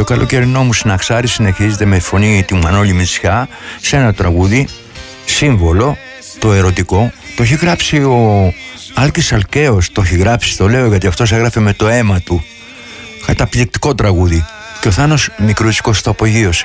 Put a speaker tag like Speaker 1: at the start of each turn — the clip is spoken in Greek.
Speaker 1: καλοκαιρινό μου συναξάρι συνεχίζεται με φωνή του Μανώλη Μητσιά σε ένα τραγούδι σύμβολο, το ερωτικό. Το έχει γράψει ο Άλκης Αλκαίος, το έχει γράψει, το λέω γιατί αυτός έγραφε με το αίμα του. Καταπληκτικό τραγούδι. Και ο Θάνος Μικρούτσικος το απογείωσε.